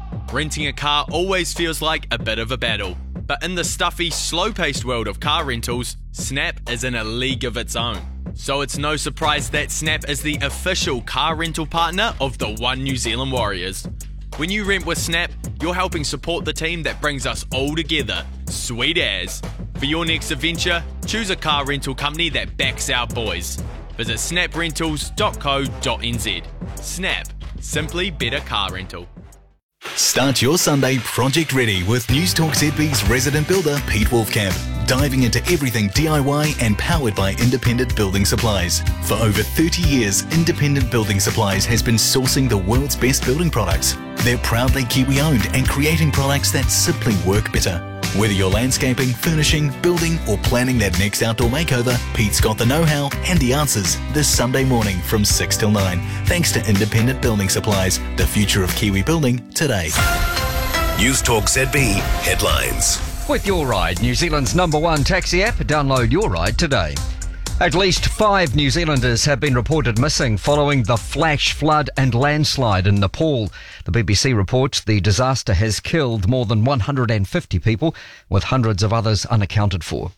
Renting a car always feels like a bit of a battle, but in the stuffy, slow-paced world of car rentals, Snap is in a league of its own. So it's no surprise that Snap is the official car rental partner of the One New Zealand Warriors. When you rent with Snap, you're helping support the team that brings us all together. Sweet as. For your next adventure, choose a car rental company that backs our boys. Visit snaprentals.co.nz. Snap. Simply better car rental. Start your Sunday project ready with Newstalk ZB's resident builder Pete Wolfcamp, diving into everything DIY and powered by Independent Building Supplies. For over 30 years, Independent Building Supplies has been sourcing the world's best building products. They're proudly Kiwi owned and creating products that simply work better. Whether you're landscaping, furnishing, building or planning that next outdoor makeover, Pete's got the know-how and the answers this Sunday morning from 6 till 9. Thanks to Independent Building Supplies, the future of Kiwi building today. Newstalk ZB Headlines. With Your Ride, New Zealand's #1 taxi app, download Your Ride today. At least 5 New Zealanders have been reported missing following the flash flood and landslide in Nepal. The BBC reports the disaster has killed more than 150 people, with hundreds of others unaccounted for.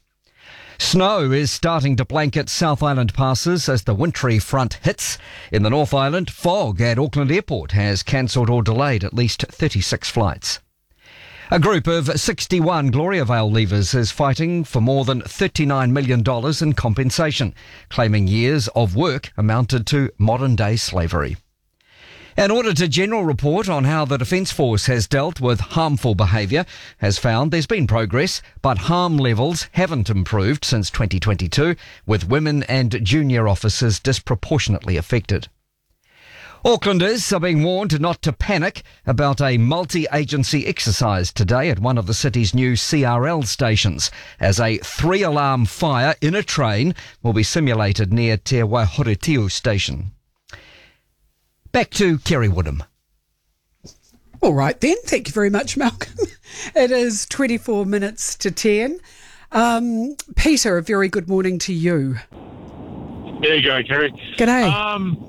Snow is starting to blanket South Island passes as the wintry front hits. In the North Island, fog at Auckland Airport has cancelled or delayed at least 36 flights. A group of 61 Gloriavale leavers is fighting for more than $39 million in compensation, claiming years of work amounted to modern-day slavery. An Auditor-General report on how the Defence Force has dealt with harmful behaviour has found there's been progress, but harm levels haven't improved since 2022, with women and junior officers disproportionately affected. Aucklanders are being warned not to panic about a multi-agency exercise today at one of the city's new CRL stations, as a 3-alarm fire in a train will be simulated near Te Waihoretiu station. Back to Kerry Woodham. All right then, thank you very much, Malcolm. It is 24 minutes to 10. Peter, a very good morning to you. There you go, Kerry. G'day.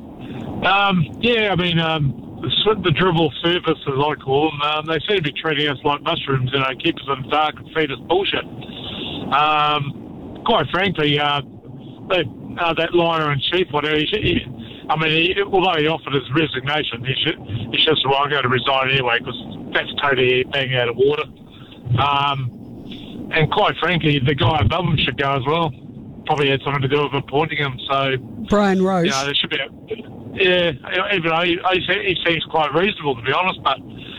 The dribble surface, as I call them, they seem to be treating us like mushrooms, keep us in the dark and feed us bullshit. Quite frankly, that liner-in-chief, whatever, although he offered his resignation, he should say, well, I'm going to resign anyway, because that's totally being out of order. And quite frankly, the guy above him should go as well. Probably had something to do with appointing him, so... Brian Rose. There should be even though he seems quite reasonable, to be honest, but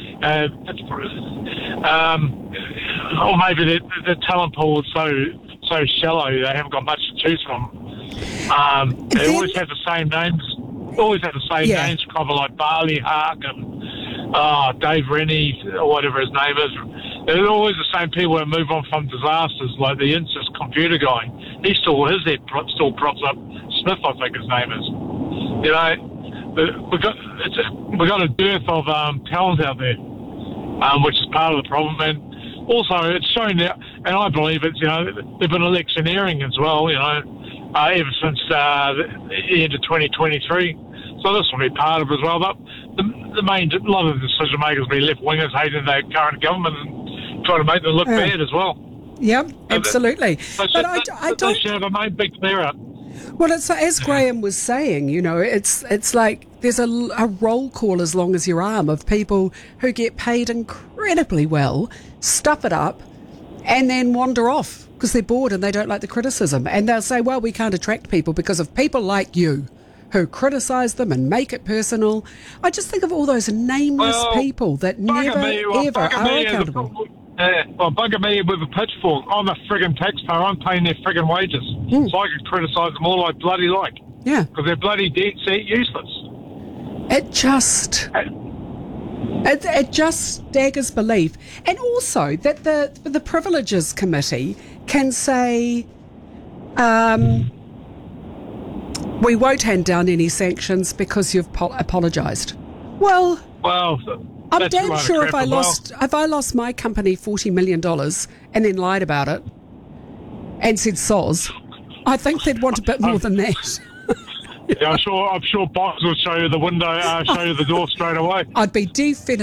or maybe the talent pool is so shallow they haven't got much to choose from. They always have the same names. Names, probably like Barley Hark and Dave Rennie, or whatever his name is. They're always the same people who move on from disasters, like the Insys computer guy. His head still props up. Smith, I think his name is. We've got a dearth of talent out there, which is part of the problem. And also, it's shown that, and I believe it's, they've been electioneering as well, ever since the end of 2023. So this will be part of it as well. But a lot of the decision makers will be left wingers hating their current government and trying to make them look bad as well. Yep, absolutely. But I don't have a main big clear up. Well, it's as Graham was saying, it's like there's a roll call as long as your arm of people who get paid incredibly well, stuff it up, and then wander off because they're bored and they don't like the criticism. And they'll say, well, we can't attract people because of people like you who criticise them and make it personal. I just think of all those nameless people that never, ever are accountable. Bugger me with a pitchfork. I'm a friggin' taxpayer. I'm paying their friggin' wages. So I can criticise them all I bloody like. Yeah. Because they're bloody dead set useless. It just staggers belief. And also that the Privileges Committee can say, we won't hand down any sanctions because you've apologised. Well, I'm damn sure if I lost my company $40 million and then lied about it and said soz, I think they'd want a bit more than that. I'm sure Box will show you the window, show you the door straight away. I'd be definitive.